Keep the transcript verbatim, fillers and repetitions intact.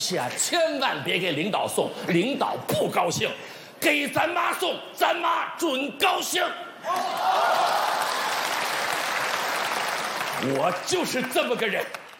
啊，千万别给领导送，领导不高兴；给咱妈送，咱妈准高兴。我就是这么个人。